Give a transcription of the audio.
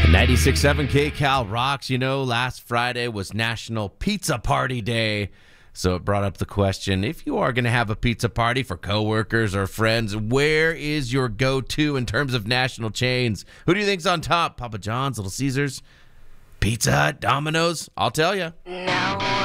96.7 KCal rocks. You know, last Friday was National Pizza Party Day. So it brought up the question, if you are going to have a pizza party for coworkers or friends, where is your go-to in terms of national chains? Who do you think's on top? Papa John's, Little Caesars, Pizza Hut, Domino's? I'll tell you. No.